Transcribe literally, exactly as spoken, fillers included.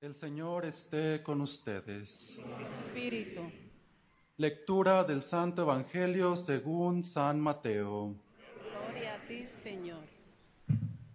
El Señor esté con ustedes. Espíritu. Lectura del Santo Evangelio según San Mateo. Gloria a ti, Señor.